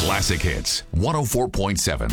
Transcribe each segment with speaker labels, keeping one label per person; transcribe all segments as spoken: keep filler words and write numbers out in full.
Speaker 1: Classic Hits one oh four point seven.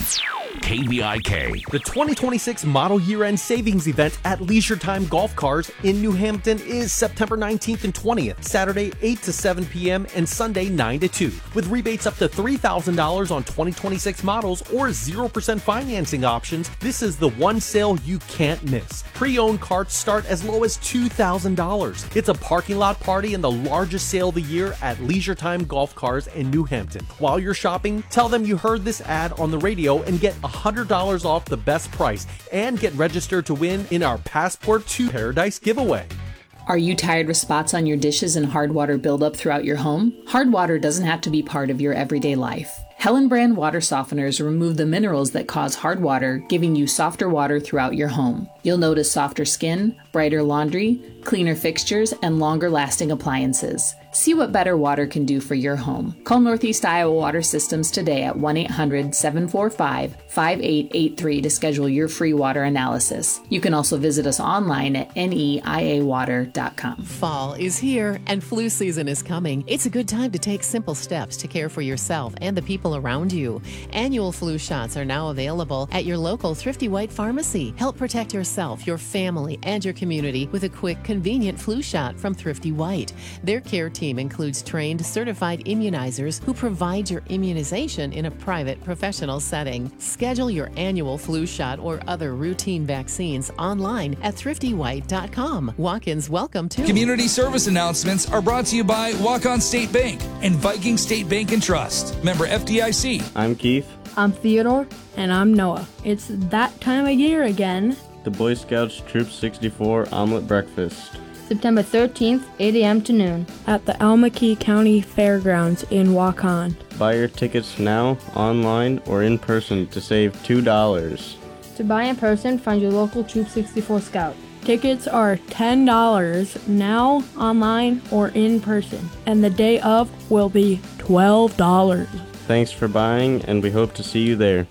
Speaker 1: K V I K.
Speaker 2: The twenty twenty-six Model Year-End Savings Event at Leisure Time Golf Cars in New Hampton is September nineteenth and twentieth, Saturday eight to seven p.m. and Sunday nine to two, with rebates up to three thousand dollars on twenty twenty-six models or zero percent financing options. This is the one sale you can't miss. Pre-owned carts start as low as two thousand dollars. It's a parking lot party and the largest sale of the year at Leisure Time Golf Cars in New Hampton. While you're shopping, tell them you heard this ad on the radio and get one hundred dollars off the best price and get registered to win in our Passport to Paradise giveaway.
Speaker 3: Are you tired with spots on your dishes and hard water buildup throughout your home? Hard water doesn't have to be part of your everyday life. Helen Brand water softeners remove the minerals that cause hard water, giving you softer water throughout your home. You'll notice softer skin, brighter laundry, cleaner fixtures, and longer-lasting appliances. See what better water can do for your home. Call Northeast Iowa Water Systems today at one eight hundred, seven four five, five eight eight three to schedule your free water analysis. You can also visit us online at N E I A water dot com.
Speaker 4: Fall is here and flu season is coming. It's a good time to take simple steps to care for yourself and the people around you. Annual flu shots are now available at your local Thrifty White pharmacy. Help protect yourself, your family, and your community with a quick, convenient flu shot from Thrifty White. Their care team includes trained, certified immunizers who provide your immunization in a private, professional setting. Schedule your annual flu shot or other routine vaccines online at thrifty white dot com. Walk-ins welcome too.
Speaker 5: Community service announcements are brought to you by Walk-On State Bank and Viking State Bank and Trust. Member F D I C.
Speaker 6: I'm Keith.
Speaker 7: I'm Theodore. And I'm Noah. It's that time of year again.
Speaker 6: The Boy Scouts Troop sixty-four Omelet Breakfast.
Speaker 7: September thirteenth, eight a.m. to noon. At the Almaquee County Fairgrounds in Waukon.
Speaker 6: Buy your tickets now, online, or in person to save two dollars.
Speaker 7: To buy in person, find your local Troop sixty-four Scout. Tickets are ten dollars now, online, or in person. And the day of will be twelve dollars.
Speaker 6: Thanks for buying, and we hope to see you there.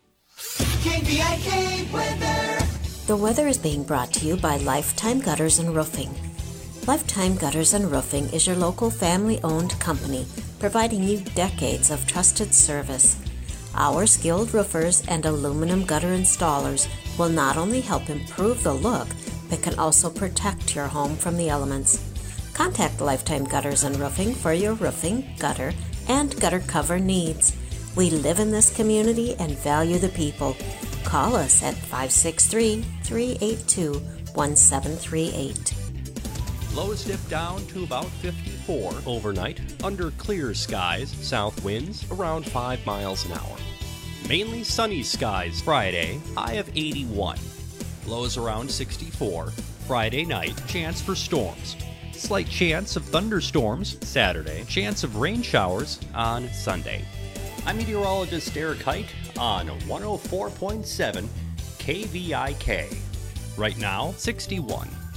Speaker 8: K V I K weather.
Speaker 9: The weather is being brought to you by Lifetime Gutters and Roofing. Lifetime Gutters and Roofing is your local family-owned company, providing you decades of trusted service. Our skilled roofers and aluminum gutter installers will not only help improve the look, but can also protect your home from the elements. Contact Lifetime Gutters and Roofing for your roofing, gutter, and gutter cover needs. We live in this community and value the people. Call us at five six three, three eight two, one seven three eight.
Speaker 10: Lows dip down to about fifty-four overnight under clear skies, south winds around five miles an hour. Mainly sunny skies Friday, high of eighty-one. Lows around sixty-four. Friday night, chance for storms. Slight chance of thunderstorms Saturday, chance of rain showers on Sunday. I'm meteorologist Eric Height on one oh four point seven K V I K. Right now, sixty-one.